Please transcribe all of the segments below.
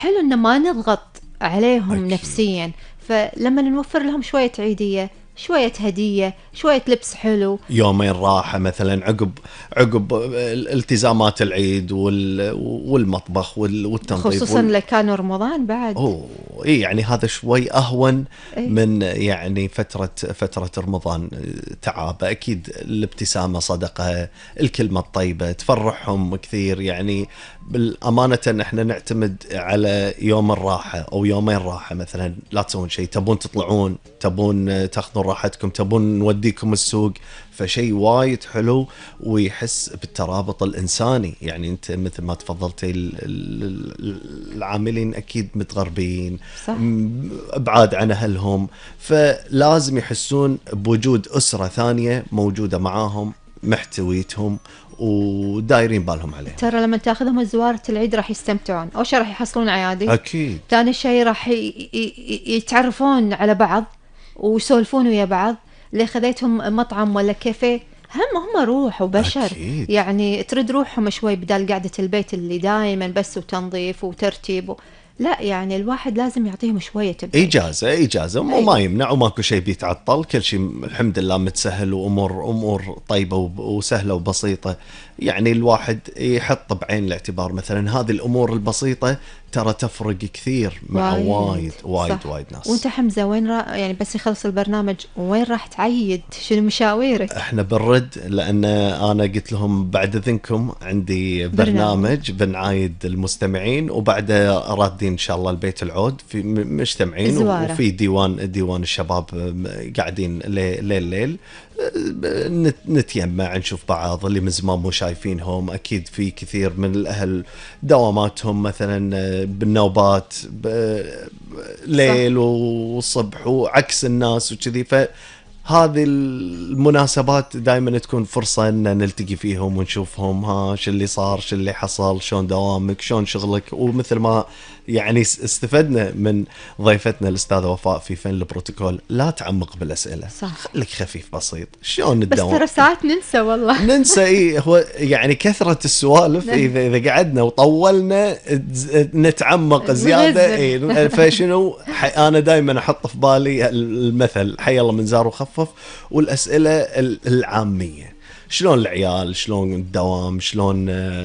حلو إن ما نضغط عليهم أكيد. نفسيًا، فلمّا نوفّر لهم شوية عيدية، شوية هدية، شوية لبس حلو. يومين راحة مثلا عقب التزامات العيد والمطبخ والتنظيف خصوصًا لو كانوا رمضان بعد. اوه اي يعني هذا شوي اهون إيه. من يعني فترة رمضان. تعابة اكيد، الابتسامة صدقة، الكلمة الطيبة تفرحهم كثير يعني. بالأمانة احنا نعتمد على يوم الراحة او يومين راحة مثلا، لا تسوون شيء، تبون تطلعون، تبون تاخذون راحتكم، تبون نوديكم السوق، فشيء وايد حلو ويحس بالترابط الإنساني. يعني أنت مثل ما تفضلتي العاملين أكيد متغربين، صح. ابعاد عن أهلهم، فلازم يحسون بوجود أسرة ثانية موجودة معاهم، محتويتهم ودايرين بالهم عليهم. ترى لمّا تاخذهم زوارة العيد راح يستمتعون، أول شي راح يحصلون عيادي، أكيد. تاني شي راح يتعرفون على بعض ويسولفون ويا بعض. اللي خذيتهم مطعم والّا كافيه هم روح وبشر، أكيد. يعني ترد روحهم شوي بدال قعدة البيت اللي دايمًا بس وتنظيف وترتيب لأ، يعني الواحد لازم يعطيهم شوية break. إجازة وما أيوه. يمنع، وماكو شيء بيتعطل، كل شيء الحمد لله متسهل، وأمور طيبة وسهلة وبسيطة. يعني الواحد يحط بعين الاعتبار مثلا هذه الأمور البسيطة ترى تفرق كثير مع وايد. وايد وايد صح. وايد وانت ناس. حمزة وين يعني بس يخلص البرنامج وين راح تعيد؟ شنو مشاويرك؟ احنا بنرد، لان انا قلت لهم بعد اذنكم عندي برنامج. برنامج بنعايد المستمعين، وبعده رادين ان شاء الله البيت العود في مجتمعين، زوارة. وفي ديوان الشباب قاعدين ليل نتيمع نشوف بعض اللي من زمان مو شايفينهم. اكيد في كثير من الاهل دواماتهم مثلا بالنوبات صح. ليل والصبح وعكس الناس وكذي، هذه المناسبات دائما تكون فرصة ان نلتقي فيهم ونشوفهم، ها شو اللي صار، شو اللي حصل، شلون دوامك، شلون شغلك. ومثل ما يعني استفدنا من ضيفتنا الأستاذة وفاء في فن البروتوكول، لا تعمق بالأسئلة، صح. خليك خفيف بسيط. شلون بس الدوام؟ ترى ساعات ننسى والله. ننسى. ايه هو يعني كثرة السوالف، اذا قعدنا وطولنا نتعمق زيادة. نغزر. ايه فشنو انا دائما احط في بالي المثل حي الله من زار وخفف، والاسئلة العامية، شلون العيال، شلون الدوام، شلون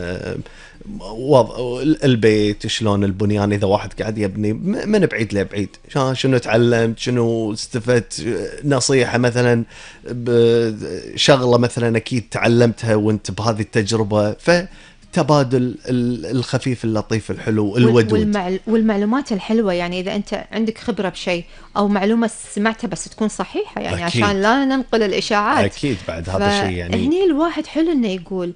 وضع البيت، شلون البنيان، اذا واحد قاعد يبني من بعيد لبعيد، شنو تعلمت، شنو استفدت، نصيحة مثلا بشغلة مثلا اكيد تعلمتها وانت بهذه التجربة، فتبادل الخفيف اللطيف الحلو الودود. والمعلومات الحلوة، يعني إذا أنت عندك خبرة بشيء أو معلومة سمعتها بس تكون صحيحة، يعني اكيد. عشان لا ننقل الإشاعات. اكيد بعد هذا شيء يعني. فهني الواحد حلو إنه يقول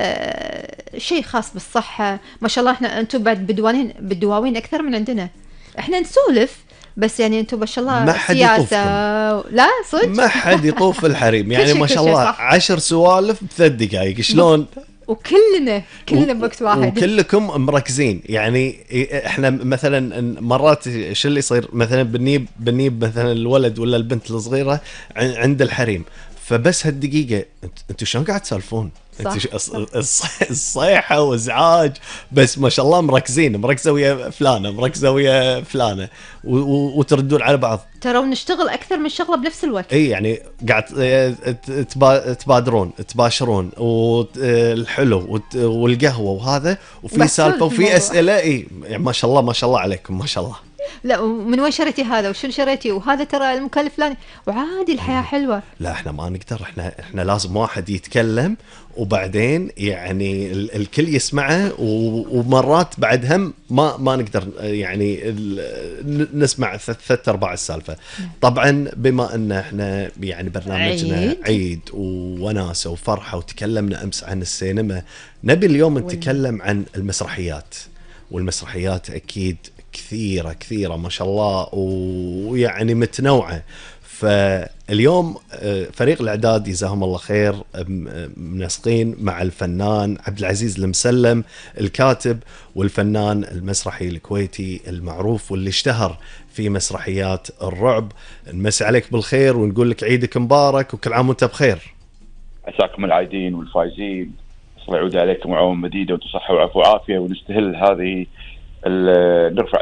شيء خاص بالصحة. ما شاء الله إحنا أنتم بعد بالدواوين أكثر من عندنا. إحنا نسولف بس يعني أنتم ما شاء ما الله حد سياسة. يطوفكم، لا صدق. ما حد يطوف في الحريم كل يعني، شيء ما كل شاء شيء الله صح. 10 سوالف ب3 دقائق شلون. وكلنا بوقت واحد. وكلكم مركزين يعني. احنا مثلا مرات شو اللي يصير، مثلا بنيب مثلا الولد ولا البنت الصغيره عند الحريم، فبس هالدقيقه انتوا شلون قاعد تسولفون؟ انت صح. الصيحه وازعاج، بس ما شاء الله مركزين، مركزه ويا فلانه، مركزه ويا فلانه، وتردون على بعض. ترى ونشتغل أكثر من شغلة بنفس الوقت. اي يعني قاعد تبادرون تباشرون، والحلو والقهوه وهذا، وفي وقاعد سالفه تسولف في وفي الموضوع. اسئله. اي يعني ما شاء الله ما شاء الله عليكم، ما شاء الله. لا، ومن وين شريتي هذا وشنو شريتي وهذا ترى المكلف فلاني، وعادي الحياة حلوة. لا احنا ما نقدر، احنا لازم واحد يتكلم وبعدين يعني الكل يسمعه، ومرات بعد هم ما نقدر يعني نسمع ثلاث ارباع السالفه. طبعا بما ان احنا يعني برنامجنا عيد. عيد ووناسه وفرحه، وتكلمنا امس عن السينما، نبي اليوم نتكلم عن المسرحيات. والمسرحيات اكيد كثيره ما شاء الله، ويعني متنوعه. فاليوم فريق الإعداد جزاهم الله خير منسقين مع الفنان عبد العزيز المسلم، الكاتب والفنان المسرحي الكويتي المعروف واللي اشتهر في مسرحيات الرعب. نمسي عليك بالخير ونقول لك عيدك مبارك وكل عام وانت بخير. عساكم العايدين والفايزين، الله يعود عليكم وعوام مديدة وانتم صحة وعافية وعافية، ونستهل هذه نرفع